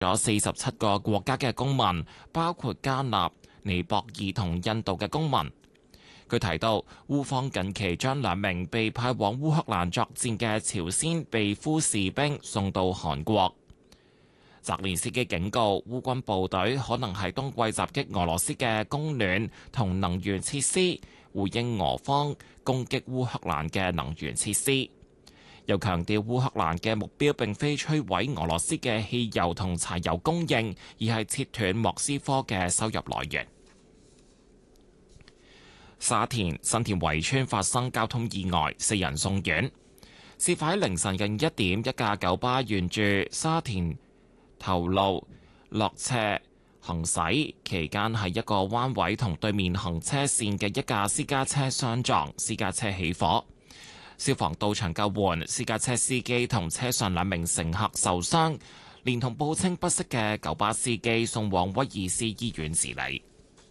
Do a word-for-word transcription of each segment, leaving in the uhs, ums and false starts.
咗四十七個國家嘅公民，包括加納、尼泊爾同印度嘅公民。佢提到，烏方近期將兩名被派往烏克蘭作戰嘅朝鮮被俘士兵送到韓國。澤連斯基警告，烏軍部隊可能喺冬季襲擊俄羅斯嘅供暖同能源設施，回應俄方攻擊烏克蘭嘅能源設施。又強調烏克蘭嘅目標並非摧毀俄羅斯嘅汽油同柴油供應，而係切斷莫斯科嘅收入來源。沙田新田圍村發生交通意外，四人送院。事發喺凌晨近一點，一架九巴沿住沙田頭路落斜行駛期間，喺一個彎位同對面行車線嘅一架私家車相撞，私家車起火。消防到場救援，私家車司機同車上兩名乘客受傷，連同報稱不適嘅九巴司機送往威爾斯醫院治理。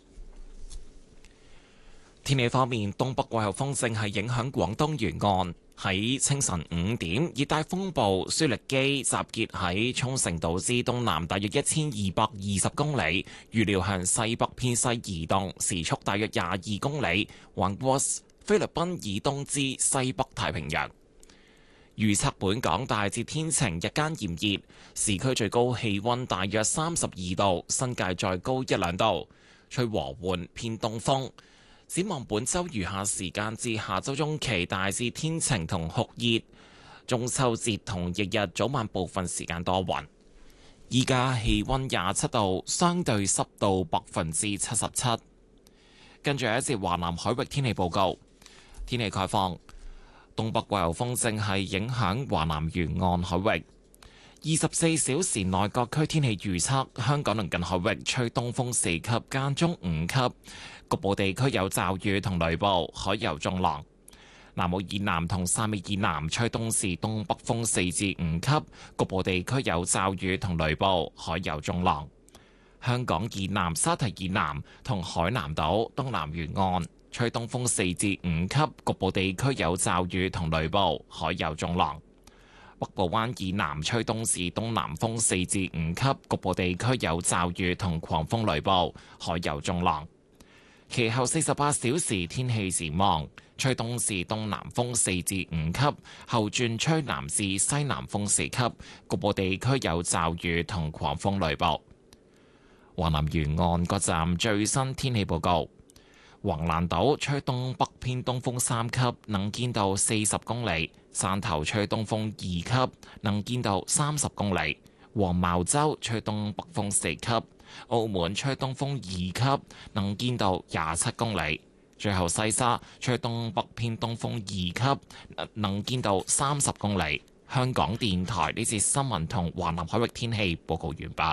天氣方面，東北季候風正係影響廣東沿岸。喺清晨五點，熱帶風暴舒力基集結喺沖繩島之東南，大約一千二百二十公里，預料向西北偏西移動，時速大約廿二公里，橫過菲律賓以東之西北太平洋。預測本港大致天晴，日間炎熱，市區最高氣溫大約三十二度，新界再高一兩度，吹和緩偏東風。展望本週餘下時間至下週中期，大致天晴同酷熱，中秋節同翌日早晚部分時間多雲。依家氣溫廿七度，相對濕度百分之七十七。跟住一節華南海域天氣報告，天氣概況，東北季候風正係影響華南沿岸海域。二十四小時內各區天氣預測，香港鄰近海域吹東風四級，間中五級，局部地區有驟雨同雷暴，海有中浪。南澳以南同汕尾以南吹東至東北風四至五級，局部地區有驟雨同雷暴，海有中浪。香港以南沙堤以南同海南島東南沿岸吹東風四至五級，局部地區有驟雨同雷暴，海有中浪。北部灣以南吹東至東南風四至五級，局部地區有驟雨同狂風雷暴，海有中浪。其後四十八小時天氣展望，吹東至東南風四至五級，後轉吹南至西南風四級，局部地區有驟雨同狂風雷暴。華南沿岸各站最新天氣報告。橫瀾島吹東北偏東風三級，能見度四十公里；汕頭吹東風二級，能見度三十公里；黃茅洲吹東北風四級；澳門吹東風二級，能見度廿七公里；最後西沙吹東北偏東風二級，能見度三十公里。香港電台呢節新聞同華南海域天氣報告完畢。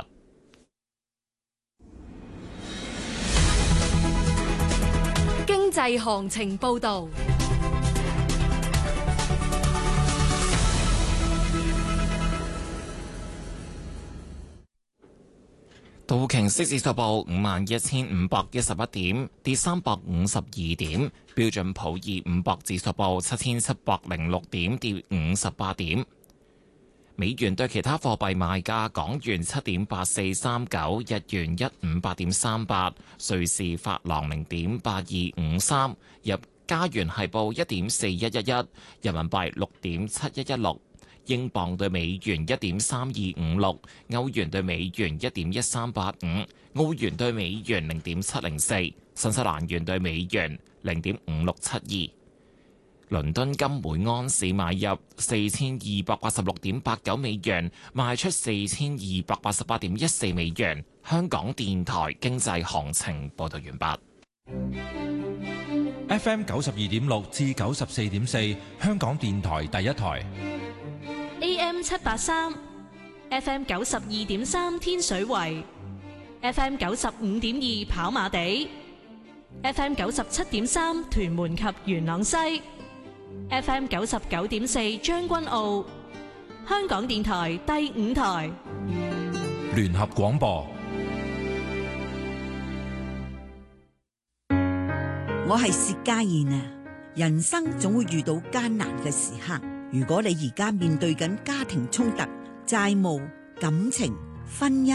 經濟行情報道， 道瓊斯指數報五萬一千五百一十一點，跌三百五十二點；標準普爾五百指數報七千七百零六點，跌五十八點。美元對其他貨幣賣價：港元七點八四三九，日元一五八點三八，瑞士法郎零點八二五三，入加元係報一點四一一一，人民幣六點七一一六，英鎊對美元一點三二五六，歐元對美元一點一三八五，澳元對美元零點七零四，新西蘭元對美元零點五六七二。倫敦金每安士買入四千二百八十六點八九美元，賣出四千二百八十八點一四美元。香港電台經濟行情報道完畢。 F M 九十二點六至九十四點四，香港電台第一台。 A M 七八三，F M 九十二點三天水圍，F M 九十五點二跑馬地，F M 九十七點三屯門及元朗西。F M 九十九點四將軍澳，香港電台第五台聯合廣播。 我係薛家燕啊！人生總會遇到艱難嘅時刻，如果你而家面對緊家庭衝突、債務、感情、 婚姻